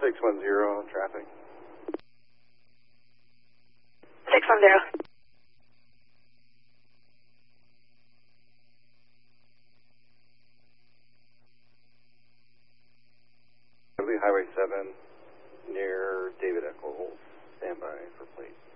610 traffic. 610. Highway 7 near David Eccles. Stand by for plate.